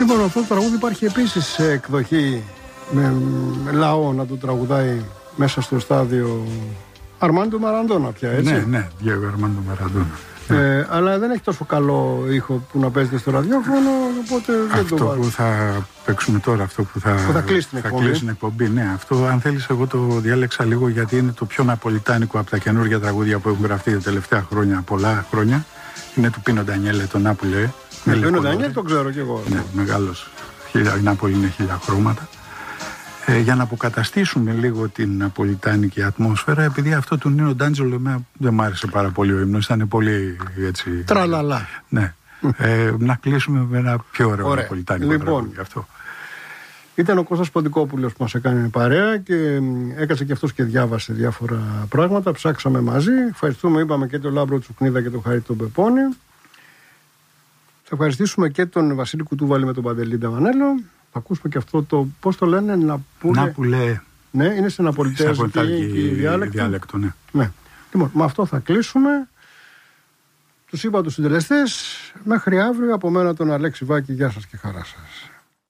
Λοιπόν, αυτό το τραγούδι υπάρχει επίσης σε εκδοχή με λαό να το τραγουδάει μέσα στο στάδιο Αρμάντο Μαραντόνα πια, έτσι. Ναι, Διέγο Αρμάντο Μαραντόνα. Αλλά δεν έχει τόσο καλό ήχο που να παίζεται στο ραδιόφωνο, οπότε δεν το βάζω. Αυτό που θα παίξουμε τώρα, αυτό που θα κλείσει την εκπομπή. Ναι, αυτό αν θέλεις εγώ το διάλεξα λίγο γιατί είναι το πιο ναπολιτάνικο από τα καινούργια τραγούδια που έχουν γραφτεί τα τελευταία χρόνια, πολλά χρόνια. Είναι του Πίνο Ντανιέλε, το Νάπουλε. Πίνο Ντανιέλε το ξέρω κι εγώ. Ναι, μεγάλος. Η Νάπολη είναι 1000 χρώματα. Για να αποκαταστήσουμε λίγο την ναπολιτάνικη ατμόσφαιρα, επειδή αυτό του Νίνο Ντάντζολο δεν μ' άρεσε πάρα πολύ ο ύμνος, ήταν πολύ έτσι. Τραλαλά. Ναι. Να κλείσουμε με ένα πιο ωραίο ναπολιτάνικο τραγούδι αυτό. Ήταν ο Κώστας Ποντικόπουλος που μας έκανε παρέα και έκατσε και αυτός και διάβασε διάφορα πράγματα. Ψάξαμε μαζί. Ευχαριστούμε, είπαμε, και τον Λάμπρο Τσουκνίδα και τον Χαρίτο τον Πεπώνη. Θα ευχαριστήσουμε και τον Βασίλη Κουτούβαλη με τον Παντελή Νταβανέλο. Θα ακούσουμε και αυτό το, πώς το λένε, Νάπουλε. Ναι, είναι σε ναπολιτάνικη διάλεκτο. Ναι. Λοιπόν, με αυτό θα κλείσουμε. Τους είπα τους συντελεστές. Μέχρι αύριο από μένα τον Αλέξη Βάκη. Γεια σας και χαρά σας.